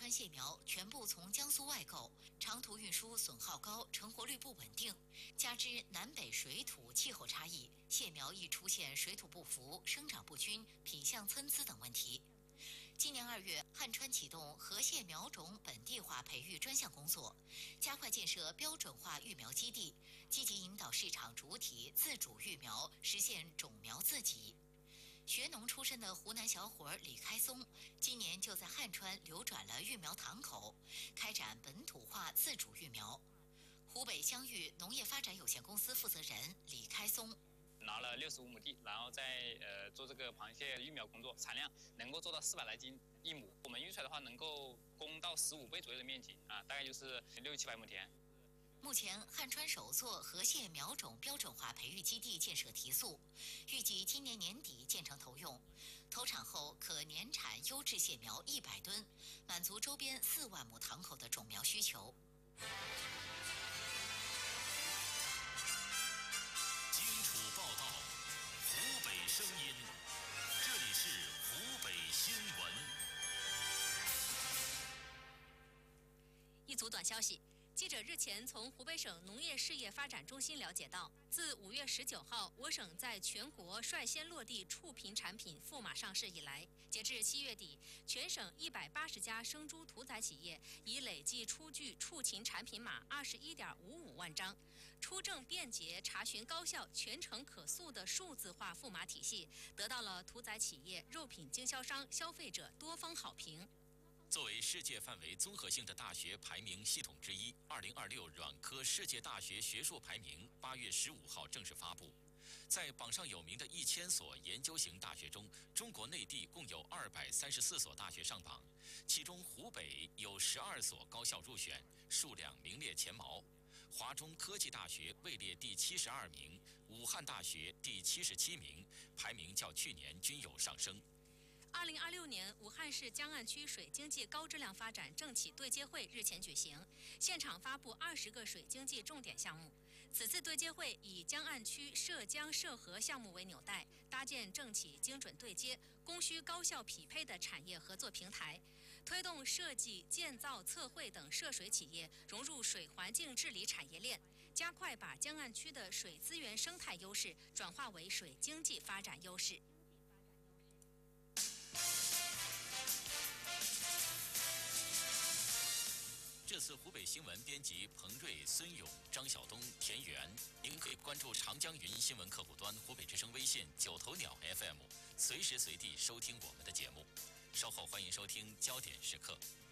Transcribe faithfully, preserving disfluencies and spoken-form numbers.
川蟹苗全部从江苏外购，长途运输损耗高，成活率不稳定，加之南北水土气候差异，蟹苗易出现水土不服、生长不均、品相参差等问题。今年二月，汉川启动河蟹苗种本地化培育专项工作，加快建设标准化育苗基地，积极引导市场主体自主育苗，实现种苗自给。学农出身的湖南小伙李开松，今年就在汉川流转了育苗堂口，开展本土化自主育苗。湖北湘域农业发展有限公司负责人李开松。 拿了六十五亩地，然后再呃做这个螃蟹育苗工作，产量能够做到四百来斤一亩。我们育出来的话，能够供到十五倍左右的面积啊，大概就是六七百亩田。 目前，汉川首座河蟹苗种标准化培育基地建设提速，预计今年年底建成投用。投产后可年产优质蟹苗一百吨，满足周边四万亩堂口的种苗需求。 荆楚报道，湖北声音，这里是湖北新闻。 一组短消息。记者日前从湖北省农业事业发展中心了解到，自五月十九号我省在全国率先落地畜品产品赴马上市以来，截至七月底，全省一百八十家生猪屠宰企业已累计出具畜禽产品码二十一点五五万张，出证便捷、查询高效、全程可溯的数字化赋码体系，得到了屠宰企业、肉品经销商、消费者多方好评。 作为世界范围综合性的大学排名系统之一，二零二六软科世界大学学术排名八月十五号正式发布。在榜上有名的一千所研究型大学中，中国内地共有二百三十四所大学上榜，其中湖北有十二所高校入选，数量名列前茅。华中科技大学位列第七十二名，武汉大学第七十七名，排名较去年均有上升。 二零二六年武汉市江岸区水经济高质量发展政企对接会日前举行，现场发布二十个水经济重点项目。此次对接会以江岸区涉江涉河项目为纽带，搭建政企精准对接、供需高效匹配的产业合作平台，推动设计、建造、测绘等涉水企业融入水环境治理产业链，加快把江岸区的水资源生态优势转化为水经济发展优势。 这次湖北新闻编辑彭瑞、孙勇、张晓东、田园，您可以关注长江云新闻客户端、湖北之声微信、九头鸟 F M， 随时随地收听我们的节目。稍后欢迎收听焦点时刻。